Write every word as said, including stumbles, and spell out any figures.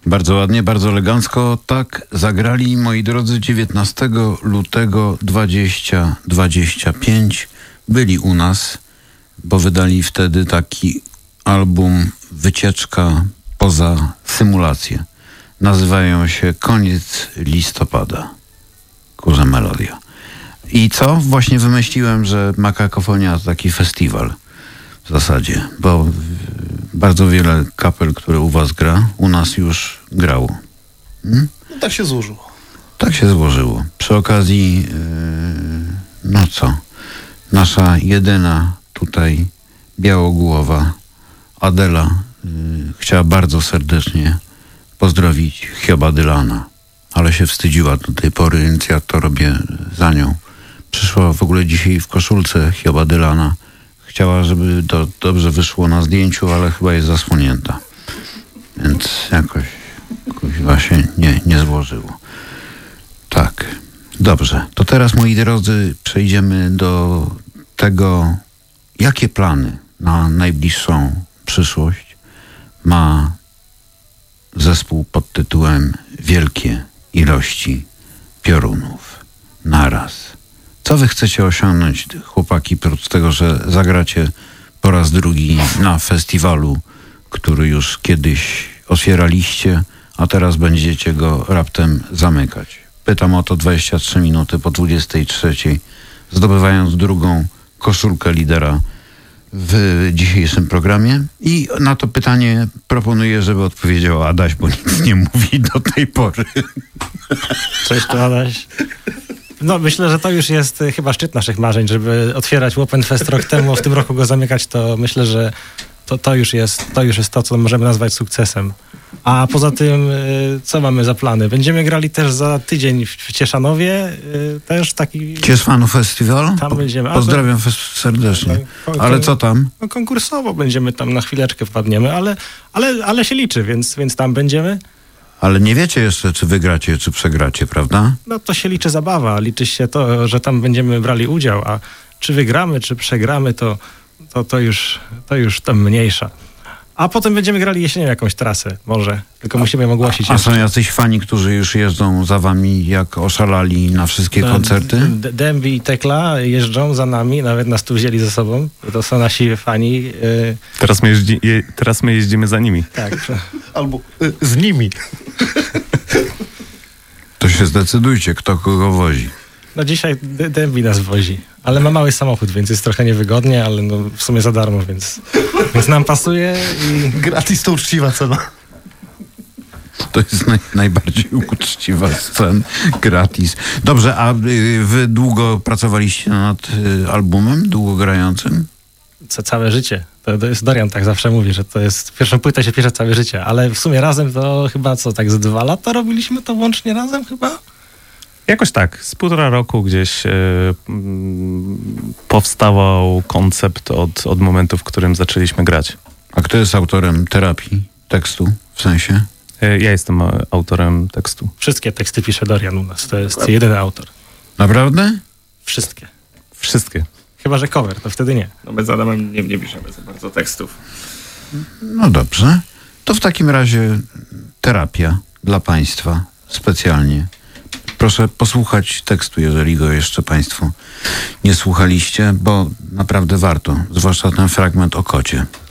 Bardzo ładnie, bardzo elegancko. Tak zagrali, moi drodzy, dziewiętnastego lutego dwa tysiące dwudziestego piątego. Byli u nas, bo wydali wtedy taki album Wycieczka poza symulację. Nazywają się Koniec listopada. Kurze melodia. I co? Właśnie wymyśliłem, że Makakofonia to taki festiwal w zasadzie, bo bardzo wiele kapel, które u was gra, u nas już grało. Hmm? No tak się złożyło. Tak się złożyło. Przy okazji, yy, no co, nasza jedyna tutaj białogłowa Adela yy, chciała bardzo serdecznie pozdrowić Hioba Dylana, ale się wstydziła do tej pory, więc ja to robię za nią. Przyszła w ogóle dzisiaj w koszulce Hioba Dylana. Chciała, żeby to dobrze wyszło na zdjęciu, ale chyba jest zasłonięta. Więc jakoś chyba się nie, nie złożyło. Tak, dobrze. To teraz, moi drodzy, przejdziemy do tego, jakie plany na najbliższą przyszłość ma zespół pod tytułem Wielkie ilości piorunów naraz. Co wy chcecie osiągnąć, chłopaki, oprócz tego, że zagracie po raz drugi na festiwalu, który już kiedyś otwieraliście, a teraz będziecie go raptem zamykać? Pytam o to dwadzieścia trzy minuty po dwudziestej trzeciej, zdobywając drugą koszulkę lidera w dzisiejszym programie. I na to pytanie proponuję, żeby odpowiedział Adaś, bo nic nie mówi do tej pory. Cześć, to Adaś. No myślę, że to już jest chyba szczyt naszych marzeń, żeby otwierać Open Fest rok temu, a w tym roku go zamykać, to myślę, że to, to, już jest, to już jest to, co możemy nazwać sukcesem. A poza tym, co mamy za plany? Będziemy grali też za tydzień w Cieszanowie, też taki... Cieszmanów Festiwal? Tam będziemy. Pozdrawiam fes- serdecznie. Ale co tam? No, konkursowo będziemy tam, na chwileczkę wpadniemy, ale, ale, ale się liczy, więc, więc tam będziemy. Ale nie wiecie jeszcze, czy wygracie, czy przegracie, prawda? No to się liczy zabawa, liczy się to, że tam będziemy brali udział, a czy wygramy, czy przegramy, to, to, to, już, to już tam mniejsza. A potem będziemy grali jesienią jakąś trasę, może, tylko a, musimy ją ogłosić. A, a są jacyś fani, którzy już jeżdżą za wami, jak oszalali na wszystkie no, koncerty? D- Dębi i Tekla jeżdżą za nami, nawet nas tu wzięli ze sobą. To są nasi fani. Yy. Teraz, my jeździ, je, teraz my jeździmy za nimi. Tak. Albo y, z nimi. To się zdecydujcie, kto kogo wozi. No dzisiaj D- Dębi nas wozi, ale ma mały samochód, więc jest trochę niewygodnie, ale no w sumie za darmo, więc, więc nam pasuje i... Gratis to uczciwa cena. To jest naj, najbardziej uczciwa scena. Gratis. Dobrze, a y, wy długo pracowaliście nad y, albumem? Długo grającym? Co całe życie. To, to jest Dorian tak zawsze mówi, że to jest pierwszą płytę się pisze całe życie, ale w sumie razem to chyba co, tak z dwa lata robiliśmy to łącznie razem chyba? Jakoś tak, z półtora roku gdzieś e, m, powstawał koncept od, od momentu, w którym zaczęliśmy grać. A kto jest autorem terapii tekstu, w sensie? E, ja jestem autorem tekstu. Wszystkie teksty pisze Dorian u nas, to jest jedyny autor. Naprawdę? Wszystkie. Wszystkie. Chyba że cover, to wtedy nie. No my z Adamem nie, nie piszemy za bardzo tekstów. No dobrze. To w takim razie terapia dla państwa specjalnie. Proszę posłuchać tekstu, jeżeli go jeszcze państwo nie słuchaliście, bo naprawdę warto, zwłaszcza ten fragment o kocie.